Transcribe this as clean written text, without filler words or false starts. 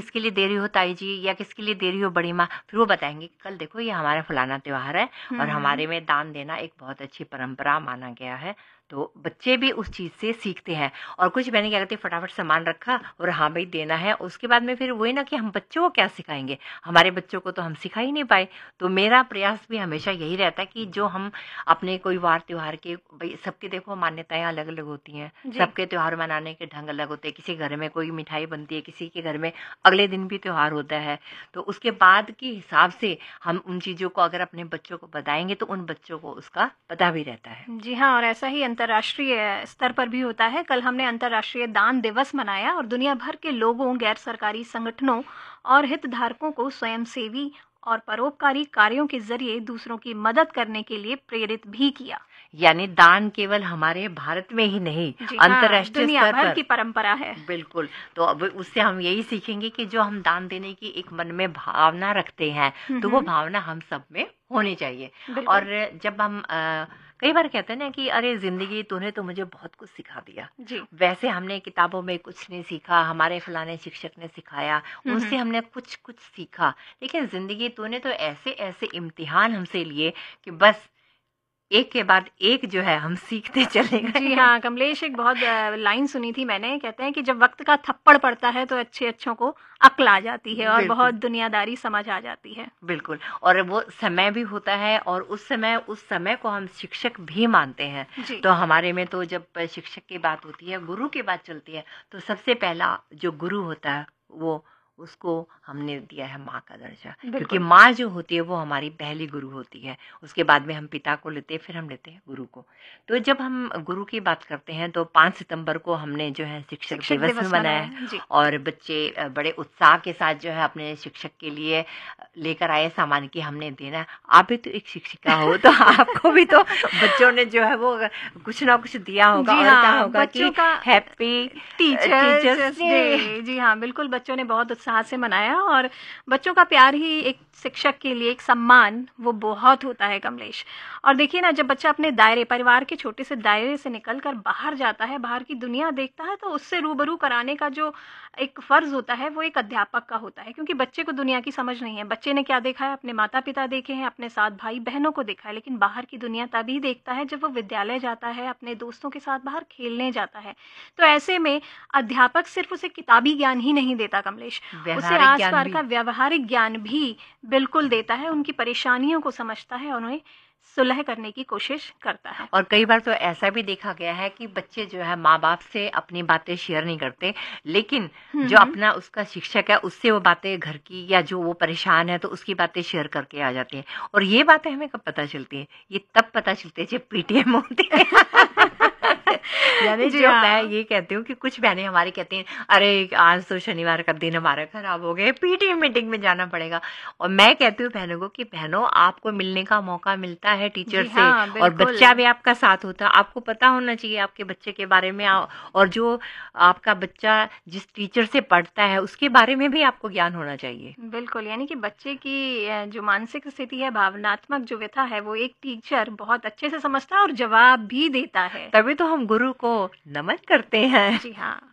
किसके लिए दे रही हो ताई जी या किसके लिए दे रही हो बड़ी माँ, फिर वो बताएंगे कि कल देखो ये हमारा फलाना त्योहार है और हमारे में दान देना एक बहुत अच्छी परंपरा माना गया है। तो बच्चे भी उस चीज़ से सीखते हैं। और कुछ बहनें क्या करती है, फटाफट सामान रखा और हाँ भाई देना है, उसके बाद में फिर वही ना कि हम बच्चों को क्या सिखाएंगे, हमारे बच्चों को तो हम सिखा ही नहीं पाए। तो मेरा प्रयास भी हमेशा यही रहता है कि जो हम अपने कोई वार त्योहार के, भाई सबकी देखो मान्यताएं अलग अलग होती हैं, सबके त्योहार मनाने के ढंग अलग होते हैं। किसी घर में कोई मिठाई बनती है, किसी के घर में अगले दिन भी त्योहार होता है। तो उसके बाद के हिसाब से हम उन चीज़ों को अगर अपने बच्चों को बताएंगे तो उन बच्चों को उसका पता भी रहता है। जी हाँ, और ऐसा ही अंतर्राष्ट्रीय स्तर पर भी होता है। कल हमने अंतर्राष्ट्रीय दान दिवस मनाया और दुनिया भर के लोगों, गैर सरकारी संगठनों और हितधारकों को स्वयंसेवी और परोपकारी कार्यों के जरिए दूसरों की मदद करने के लिए प्रेरित भी किया। यानी दान केवल हमारे भारत में ही नहीं, जी हाँ, अंतर्राष्ट्रीय दुनिया स्तर भर पर की परंपरा है। बिल्कुल। तो अब उससे हम यही सीखेंगे कि जो हम दान देने की एक मन में भावना रखते हैं तो वो भावना हम सब में होनी चाहिए। और जब हम कई बार कहते हैं ना कि अरे जिंदगी तूने तो मुझे बहुत कुछ सिखा दिया, जी वैसे हमने किताबों में कुछ नहीं सीखा, हमारे फलाने शिक्षक ने सिखाया, उनसे हमने कुछ कुछ सीखा, लेकिन जिंदगी तूने तो ऐसे ऐसे इम्तिहान हमसे लिए कि बस एक के बाद एक जो है हम सीखते चले गए। जी हाँ, कमलेश, एक बहुत लाइन सुनी थी मैंने, कहते हैं कि जब वक्त का थप्पड़ पड़ता है तो अच्छे अच्छों को अक्ल आ जाती है और बहुत दुनियादारी समझ आ जाती है। बिल्कुल। और वो समय भी होता है और उस समय को हम शिक्षक भी मानते हैं। तो हमारे में तो जब शिक्षक की बात होती है, गुरु की बात चलती है, तो सबसे पहला जो गुरु होता है वो उसको हमने दिया है माँ का दर्जा, क्योंकि माँ जो होती है वो हमारी पहली गुरु होती है। उसके बाद में हम पिता को लेते हैं, फिर हम लेते हैं गुरु को। तो जब हम गुरु की बात करते हैं तो 5 सितंबर को हमने जो है शिक्षक दिवस भी मनाया है और बच्चे बड़े उत्साह के साथ जो है अपने शिक्षक के लिए लेकर आए सामान कि हमने देना है। आप भी तो एक शिक्षिका हो तो आपको भी तो बच्चों ने जो है वो कुछ ना कुछ दिया होगा। और क्या होगा कि हैप्पी टीचर्स डे। जी हाँ, बिल्कुल, बच्चों ने बहुत उत्साह से मनाया और बच्चों का प्यार ही एक शिक्षक के लिए एक सम्मान वो बहुत होता है, कमलेश। और देखिए ना, जब बच्चा अपने दायरे, परिवार के छोटे से दायरे से निकलकर बाहर जाता है, बाहर की दुनिया देखता है, तो उससे रूबरू कराने का जो एक फर्ज होता है वो एक अध्यापक का होता है, क्योंकि बच्चे को दुनिया की समझ नहीं है। बच्चे ने क्या देखा है, अपने माता पिता देखे हैं, अपने साथ भाई बहनों को देखा है, लेकिन बाहर की दुनिया तभी देखता है जब वो विद्यालय जाता है, अपने दोस्तों के साथ बाहर खेलने जाता है। तो ऐसे में अध्यापक सिर्फ उसे किताबी ज्ञान ही नहीं देता, कमलेश, उसे आसपास का व्यवहारिक ज्ञान भी बिल्कुल देता है। उनकी परेशानियों को समझता है और उन्हें सुलह करने की कोशिश करता है। और कई बार तो ऐसा भी देखा गया है कि बच्चे जो है माँ बाप से अपनी बातें शेयर नहीं करते, लेकिन जो अपना उसका शिक्षक है उससे वो बातें घर की या जो वो परेशान है तो उसकी बातें शेयर करके आ जाती हैं। और ये बातें हमें कब पता चलती हैं? ये तब पता चलती है जब पीटीएम होती है। यानी जो मैं ये कहती हूँ कि कुछ बहनें हमारी कहती हैं अरे आज तो शनिवार का दिन हमारा खराब हो गया, पीटीएम मीटिंग में जाना पड़ेगा। और मैं कहती हूँ बहनों को कि बहनों, आपको मिलने का मौका मिलता है टीचर से और बच्चा भी आपका साथ होता है। आपको पता होना चाहिए आपके बच्चे के बारे में और जो आपका बच्चा जिस टीचर से पढ़ता है उसके बारे में भी आपको ज्ञान होना चाहिए। बिल्कुल, यानी कि बच्चे की जो मानसिक स्थिति है, भावनात्मक जो व्यथा है, वो एक टीचर बहुत अच्छे से समझता है और जवाब भी देता है। तभी तो हम गुरु को नमन करते हैं। जी हाँ।